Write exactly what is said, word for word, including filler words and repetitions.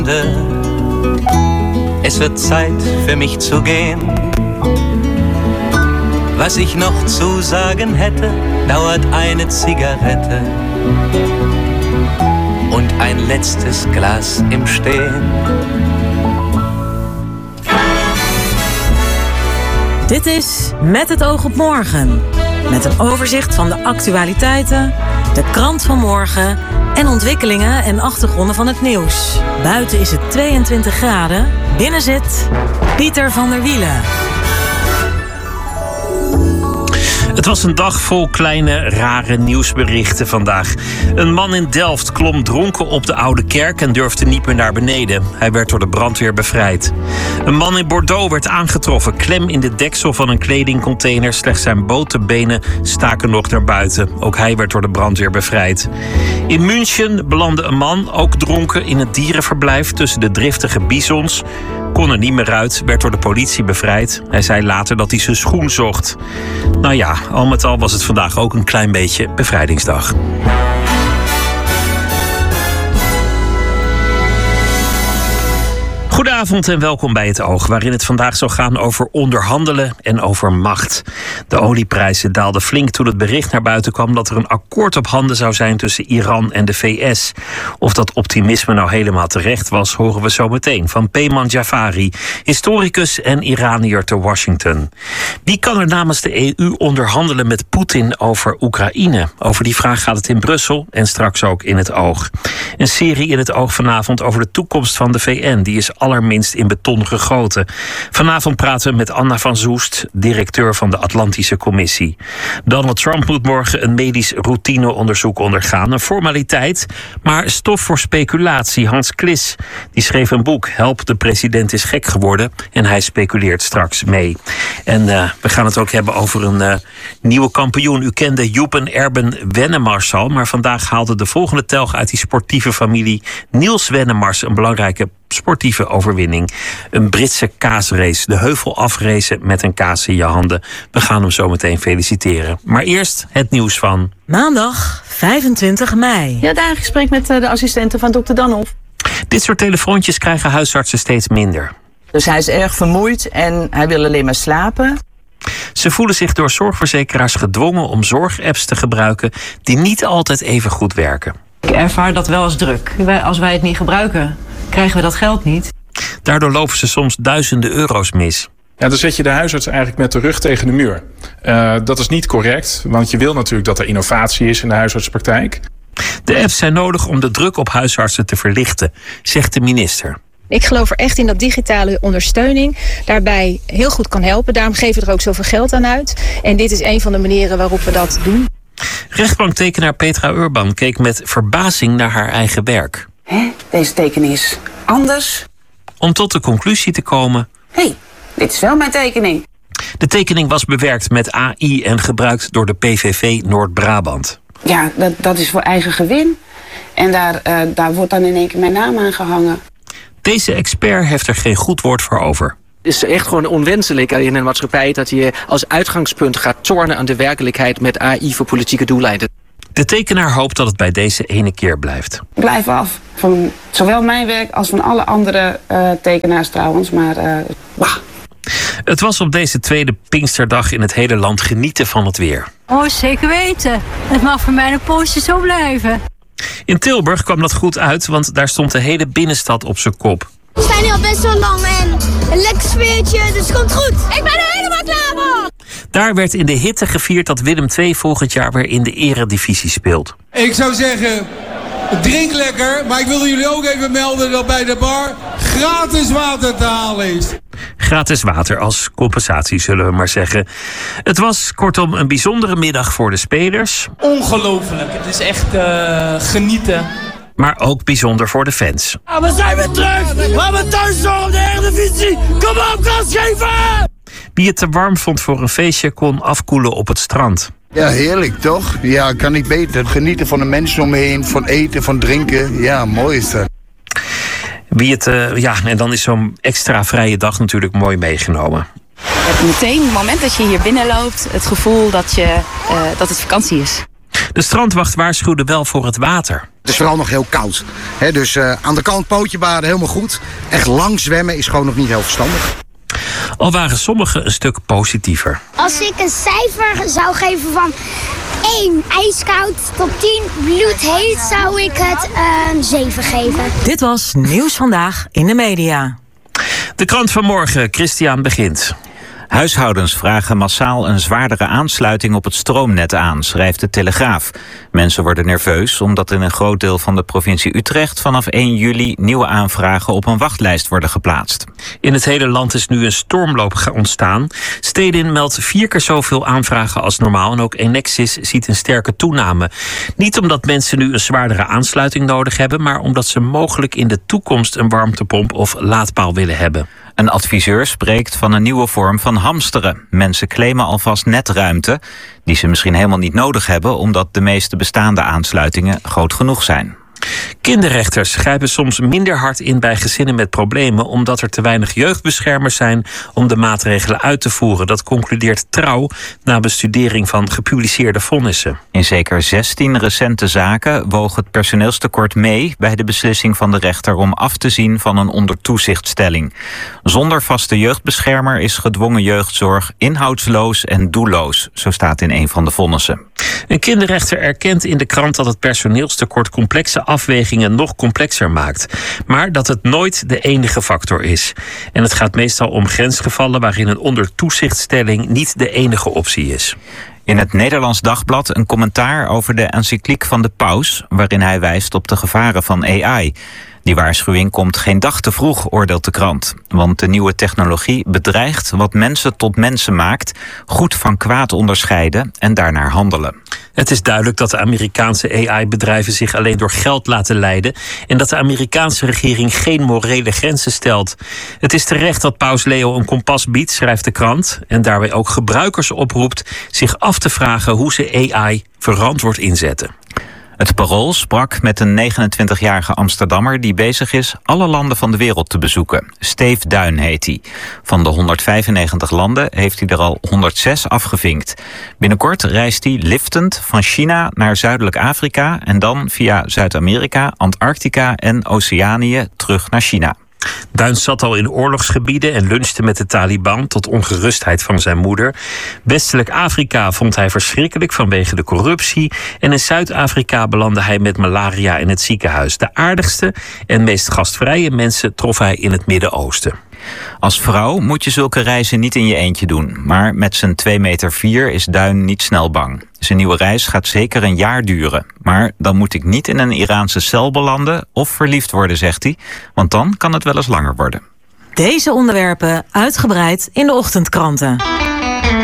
Es wird Zeit für mich zu gehen. Was ich noch zu sagen hätte, dauert eine Zigarette und ein letztes Glas im Stehen. Dit is Met het oog op morgen. Met een overzicht van de actualiteiten, de krant van morgen en ontwikkelingen en achtergronden van het nieuws. Buiten is het tweeëntwintig graden. Binnen zit Pieter van der Wielen. Het was een dag vol kleine, rare nieuwsberichten vandaag. Een man in Delft klom dronken op de Oude Kerk en durfde niet meer naar beneden. Hij werd door de brandweer bevrijd. Een man in Bordeaux werd aangetroffen, klem in de deksel van een kledingcontainer. Slechts zijn botenbenen staken nog naar buiten. Ook hij werd door de brandweer bevrijd. In München belandde een man, ook dronken, in het dierenverblijf tussen de driftige bisons. Kon er niet meer uit, werd door de politie bevrijd. Hij zei later dat hij zijn schoen zocht. Nou ja, al met al was het vandaag ook een klein beetje bevrijdingsdag. Goedenavond en welkom bij Het Oog, waarin het vandaag zal gaan over onderhandelen en over macht. De olieprijzen daalden flink toen het bericht naar buiten kwam dat er een akkoord op handen zou zijn tussen Iran en de V S. Of dat optimisme nou helemaal terecht was, horen we zo meteen van Peyman Jafari, historicus en Iranier te Washington. Wie kan er namens de E U onderhandelen met Poetin over Oekraïne? Over die vraag gaat het in Brussel en straks ook in Het Oog. Een serie in Het Oog vanavond over de toekomst van de V N. Die is allerminst in beton gegoten. Vanavond praten we met Anna van Zoest, directeur van de Atlantische Commissie. Donald Trump moet morgen een medisch routineonderzoek ondergaan. Een formaliteit, maar stof voor speculatie. Hans Klis, die schreef een boek, Help, de president is gek geworden. En hij speculeert straks mee. En uh, we gaan het ook hebben over een uh, nieuwe kampioen. U kende Joepen Erben Wennemars al, maar vandaag haalde de volgende telg uit die sportieve familie Niels Wennemars een belangrijke sportieve overwinning. Een Britse kaasrace. De heuvel afracen met een kaas in je handen. We gaan hem zo meteen feliciteren. Maar eerst het nieuws van maandag vijfentwintig mei. Ja, daar gesprek met de assistenten van dokter Danhoff. Dit soort telefoontjes krijgen huisartsen steeds minder. Dus hij is erg vermoeid en hij wil alleen maar slapen. Ze voelen zich door zorgverzekeraars gedwongen om zorgapps te gebruiken die niet altijd even goed werken. Ik ervaar dat wel als druk. Als wij het niet gebruiken, krijgen we dat geld niet. Daardoor lopen ze soms duizenden euro's mis. Ja, dan zet je de huisarts eigenlijk met de rug tegen de muur. Uh, dat is niet correct, want je wil natuurlijk dat er innovatie is in de huisartspraktijk. De apps zijn nodig om de druk op huisartsen te verlichten, zegt de minister. Ik geloof er echt in dat digitale ondersteuning daarbij heel goed kan helpen. Daarom geven we er ook zoveel geld aan uit. En dit is een van de manieren waarop we dat doen. Rechtbanktekenaar Petra Urban keek met verbazing naar haar eigen werk. Hè? Deze tekening is anders. Om tot de conclusie te komen: hé, hey, dit is wel mijn tekening. De tekening was bewerkt met A I en gebruikt door de P V V Noord-Brabant. Ja, dat, dat is voor eigen gewin. En daar, uh, daar wordt dan in één keer mijn naam aan gehangen. Deze expert heeft er geen goed woord voor over. Het is echt gewoon onwenselijk in een maatschappij dat je als uitgangspunt gaat tornen aan de werkelijkheid met A I voor politieke doeleinden. De tekenaar hoopt dat het bij deze ene keer blijft. Blijf af van zowel mijn werk als van alle andere uh, tekenaars trouwens, maar uh, bah. Het was op deze tweede Pinksterdag in het hele land genieten van het weer. Oh, zeker weten. Het mag voor mij een poosje zo blijven. In Tilburg kwam dat goed uit, want daar stond de hele binnenstad op zijn kop. We staan hier al best wel lang en een lekker sfeertje, dus het komt goed. Ik ben er helemaal klaar voor. Daar werd in de hitte gevierd dat Willem twee volgend jaar weer in de eredivisie speelt. Ik zou zeggen, drink lekker, maar ik wilde jullie ook even melden dat bij de bar gratis water te halen is. Gratis water als compensatie, zullen we maar zeggen. Het was kortom een bijzondere middag voor de spelers. Ongelooflijk, het is echt uh, genieten. Maar ook bijzonder voor de fans. Ja, we zijn weer terug! We hebben thuis zo op de Eredivisie! Kom op, gas geven! Wie het te warm vond voor een feestje kon afkoelen op het strand. Ja, heerlijk toch? Ja, kan niet beter. Genieten van de mensen om me heen, van eten, van drinken. Ja, mooi is dat. Wie het, uh, ja, en dan is zo'n extra vrije dag natuurlijk mooi meegenomen. Je hebt meteen, het moment dat je hier binnenloopt, het gevoel dat, je, uh, dat het vakantie is. De strandwacht waarschuwde wel voor het water. Het is vooral nog heel koud. He, dus uh, aan de kant pootje baden helemaal goed. Echt lang zwemmen is gewoon nog niet heel verstandig. Al waren sommigen een stuk positiever. Als ik een cijfer zou geven van één ijskoud tot tien bloedheet, zou ik het een zeven geven. Dit was Nieuws Vandaag in de Media. De krant van morgen, Christian begint. Huishoudens vragen massaal een zwaardere aansluiting op het stroomnet aan, schrijft de Telegraaf. Mensen worden nerveus omdat in een groot deel van de provincie Utrecht vanaf één juli nieuwe aanvragen op een wachtlijst worden geplaatst. In het hele land is nu een stormloop ontstaan. Stedin meldt vier keer zoveel aanvragen als normaal en ook Enexis ziet een sterke toename. Niet omdat mensen nu een zwaardere aansluiting nodig hebben, maar omdat ze mogelijk in de toekomst een warmtepomp of laadpaal willen hebben. Een adviseur spreekt van een nieuwe vorm van hamsteren. Mensen claimen alvast netruimte, die ze misschien helemaal niet nodig hebben, omdat de meeste bestaande aansluitingen groot genoeg zijn. Kinderrechters grijpen soms minder hard in bij gezinnen met problemen, omdat er te weinig jeugdbeschermers zijn om de maatregelen uit te voeren. Dat concludeert Trouw na bestudering van gepubliceerde vonnissen. In zeker zestien recente zaken woog het personeelstekort mee bij de beslissing van de rechter om af te zien van een ondertoezichtstelling. Zonder vaste jeugdbeschermer is gedwongen jeugdzorg inhoudsloos en doelloos, zo staat in een van de vonnissen. Een kinderrechter erkent in de krant dat het personeelstekort complexe afwegingen nog complexer maakt, maar dat het nooit de enige factor is. En het gaat meestal om grensgevallen waarin een ondertoezichtstelling niet de enige optie is. In het Nederlands Dagblad een commentaar over de encycliek van de paus, waarin hij wijst op de gevaren van A I. Die waarschuwing komt geen dag te vroeg, oordeelt de krant. Want de nieuwe technologie bedreigt wat mensen tot mensen maakt, goed van kwaad onderscheiden en daarnaar handelen. Het is duidelijk dat de Amerikaanse A I-bedrijven zich alleen door geld laten leiden en dat de Amerikaanse regering geen morele grenzen stelt. Het is terecht dat paus Leo een kompas biedt, schrijft de krant, en daarbij ook gebruikers oproept zich af te vragen hoe ze A I verantwoord inzetten. Het Parool sprak met een negenentwintigjarige Amsterdammer die bezig is alle landen van de wereld te bezoeken. Steve Duin heet hij. Van de honderdvijfennegentig landen heeft hij er al honderdzes afgevinkt. Binnenkort reist hij liftend van China naar Zuidelijk Afrika en dan via Zuid-Amerika, Antarctica en Oceanië terug naar China. Duin zat al in oorlogsgebieden en lunchte met de Taliban tot ongerustheid van zijn moeder. Westelijk Afrika vond hij verschrikkelijk vanwege de corruptie. En in Zuid-Afrika belandde hij met malaria in het ziekenhuis. De aardigste en meest gastvrije mensen trof hij in het Midden-Oosten. Als vrouw moet je zulke reizen niet in je eentje doen. Maar met zijn twee meter vier is Duin niet snel bang. Zijn nieuwe reis gaat zeker een jaar duren. Maar dan moet ik niet in een Iraanse cel belanden of verliefd worden, zegt hij. Want dan kan het wel eens langer worden. Deze onderwerpen uitgebreid in de ochtendkranten.